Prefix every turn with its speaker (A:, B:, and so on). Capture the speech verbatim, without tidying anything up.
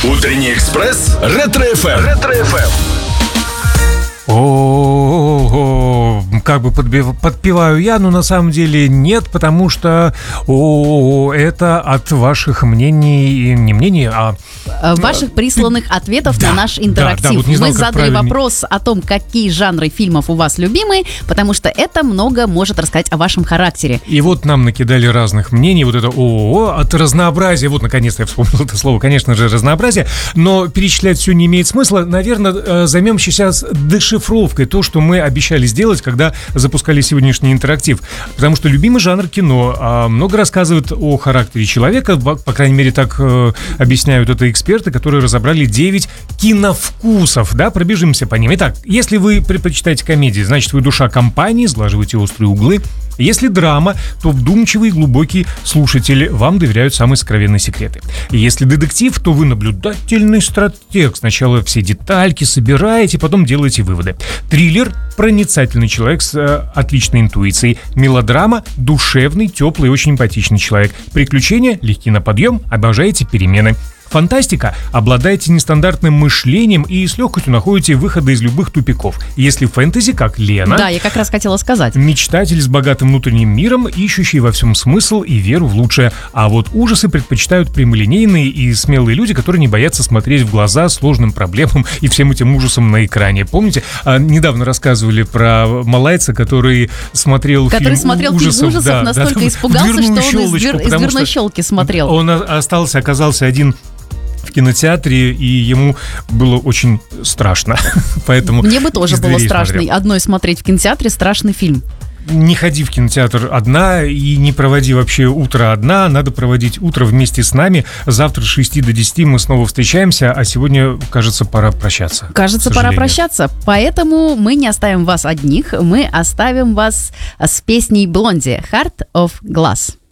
A: Утренний экспресс Ретро-эф эм. Ретро-эф эм.
B: О, как бы подбив, подпеваю я, но на самом деле нет, потому что о, это от ваших мнений, не мнений, а...
C: Ваших присланных ответов
B: да,
C: на наш интерактив.
B: Да, да, вот не знал,
C: Мы задали
B: правильно...
C: вопрос о том, какие жанры фильмов у вас любимые, потому что это много может рассказать о вашем характере.
B: И вот нам накидали разных мнений, вот это ООО от разнообразия, вот наконец-то я вспомнил это слово, конечно же, разнообразие, но перечислять все не имеет смысла. Наверное, займемся сейчас дешифровкой, то, что мы обещали сделать, когда запускали сегодняшний интерактив. Потому что любимый жанр кино много рассказывает о характере человека, по крайней мере, так объясняют это эксперты, которые разобрали девять киновкусов, да, пробежимся по ним. Итак, если вы предпочитаете комедии, значит, вы душа компании, сглаживаете острые углы. Если драма, то вдумчивый и глубокий слушатель, вам доверяют самые сокровенные секреты. И если детектив, то вы наблюдательный стратег. Сначала все детальки собираете, потом делаете выводы. Триллер – проницательный человек с э, отличной интуицией. Мелодрама – душевный, теплый и очень эмпатичный человек. Приключения – легкий на подъем, обожаете перемены. Фантастика – обладаете нестандартным мышлением и с легкостью находите выходы из любых тупиков. Если фэнтези, как Лена…
C: Да, я как раз хотела сказать.
B: Мечтатель с богатым внутренним миром, ищущий во всем смысл и веру в лучшее. А вот ужасы предпочитают прямолинейные и смелые люди, которые не боятся смотреть в глаза сложным проблемам и всем этим ужасам на экране. Помните, а, недавно рассказывали про малайца, который смотрел
C: который
B: фильм
C: смотрел
B: ужасов,
C: фильм ужасов,
B: да,
C: настолько
B: да,
C: испугался, что он
B: щелочку,
C: из, двер... из дверной щелки смотрел.
B: Он остался, оказался один в кинотеатре, и ему было очень страшно. Поэтому
C: мне бы тоже было страшно
B: смотрел.
C: Одной смотреть в кинотеатре страшный фильм.
B: Не ходи в кинотеатр одна и не проводи вообще утро одна. Надо проводить утро вместе с нами. Завтра с шести до десяти мы снова встречаемся, а сегодня, кажется, пора прощаться.
C: Кажется, пора прощаться. Поэтому мы не оставим вас одних. Мы оставим вас с песней Блонди «Heart of Glass».